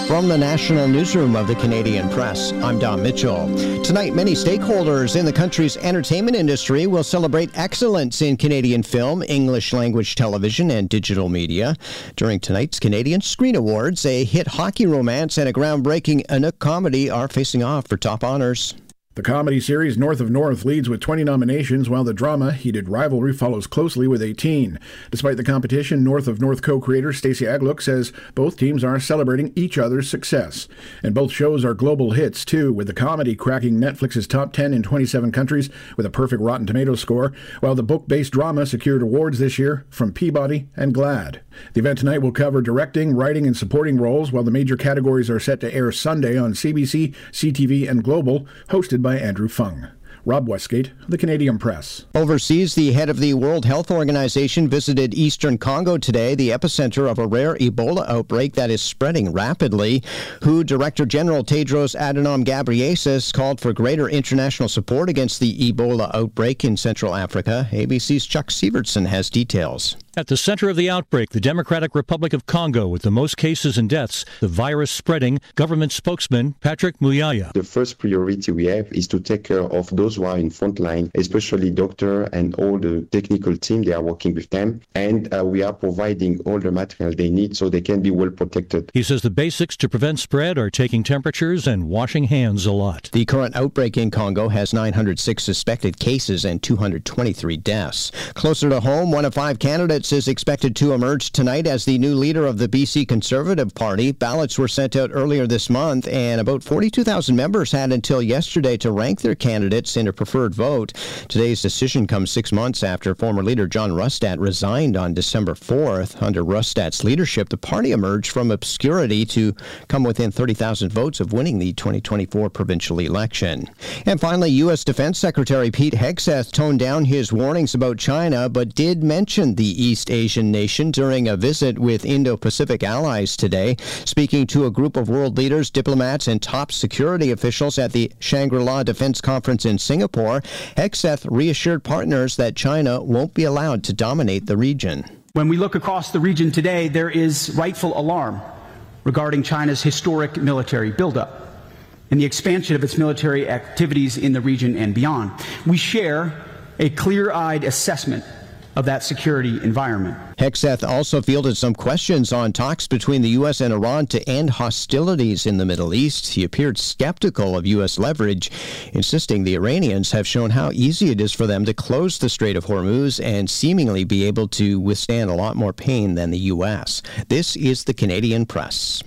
From the National Newsroom of the Canadian Press, I'm Don Mitchell. Tonight, many stakeholders in the country's entertainment industry will celebrate excellence in Canadian film, English language television, and digital media. During tonight's Canadian Screen Awards, a hit hockey romance and a groundbreaking Inuk comedy are facing off for top honors. The comedy series North of North leads with 20 nominations, while the drama Heated Rivalry follows closely with 18. Despite the competition, North of North co-creator Stacey Agluk says both teams are celebrating each other's success. And both shows are global hits, too, with the comedy cracking Netflix's top 10 in 27 countries with a perfect Rotten Tomatoes score, while the book-based drama secured awards this year from Peabody and GLAAD. The event tonight will cover directing, writing, and supporting roles, while the major categories are set to air Sunday on CBC, CTV, and Global, hosted by Andrew Fung. Rob Westgate, The Canadian Press. Overseas, the head of the World Health Organization visited eastern Congo today, the epicenter of a rare Ebola outbreak that is spreading rapidly. WHO Director General Tedros Adhanom Ghebreyesus called for greater international support against the Ebola outbreak in Central Africa. ABC's Chuck Sievertson has details. At the center of the outbreak, the Democratic Republic of Congo, with the most cases and deaths, the virus spreading, government spokesman Patrick Muyaya. The first priority we have is to take care of those who are in front line, especially doctor and all the technical team. They are working with them, and we are providing all the material they need so they can be well protected. He says the basics to prevent spread are taking temperatures and washing hands a lot. The current outbreak in Congo has 906 suspected cases and 223 deaths. Closer to home, one of 5 candidates is expected to emerge tonight as the new leader of the BC Conservative Party. Ballots were sent out earlier this month, and about 42,000 members had until yesterday to rank their candidates in a preferred vote. Today's decision comes 6 months after former leader John Rustad resigned on December 4th. Under Rustad's leadership, the party emerged from obscurity to come within 30,000 votes of winning the 2024 provincial election. And finally, U.S. Defense Secretary Pete Hegseth toned down his warnings about China, but did mention the East Asian nation during a visit with Indo-Pacific allies today. Speaking to a group of world leaders, diplomats, and top security officials at the Shangri-La Defense Conference in Singapore, Hegseth reassured partners that China won't be allowed to dominate the region. When we look across the region today, there is rightful alarm regarding China's historic military buildup and the expansion of its military activities in the region and beyond. We share a clear-eyed assessment of that security environment. Hegseth also fielded some questions on talks between the U.S. and Iran to end hostilities in the Middle East. He appeared skeptical of U.S. leverage, insisting the Iranians have shown how easy it is for them to close the Strait of Hormuz and seemingly be able to withstand a lot more pain than the U.S. This is the Canadian Press.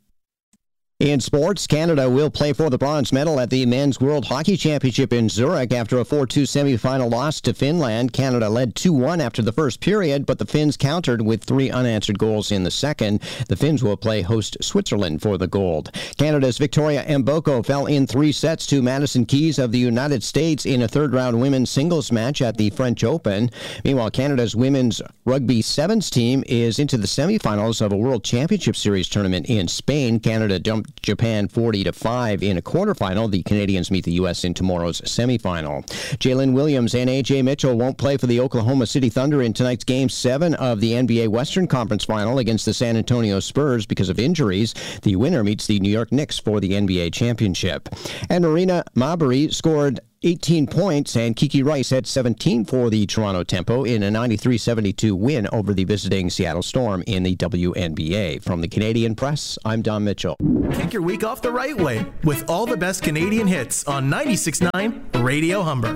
In sports, Canada will play for the bronze medal at the Men's World Hockey Championship in Zurich after a 4-2 semifinal loss to Finland. Canada led 2-1 after the first period, but the Finns countered with 3 unanswered goals in the second. The Finns will play host Switzerland for the gold. Canada's Victoria Mboko fell in 3 sets to Madison Keys of the United States in a third-round women's singles match at the French Open. Meanwhile, Canada's women's rugby sevens team is into the semifinals of a World Championship Series tournament in Spain. Canada dumped Japan 40-5 in a quarterfinal. The Canadians meet the U.S. in tomorrow's semifinal. Jalen Williams and A.J. Mitchell won't play for the Oklahoma City Thunder in tonight's Game 7 of the NBA Western Conference Final against the San Antonio Spurs because of injuries. The winner meets the New York Knicks for the NBA championship. And Marina Mabury scored 18 points, and Kiki Rice had 17 for the Toronto Tempo in a 93-72 win over the visiting Seattle Storm in the WNBA. From the Canadian Press, I'm Don Mitchell. Kick your week off the right way with all the best Canadian hits on 96.9 Radio Humber.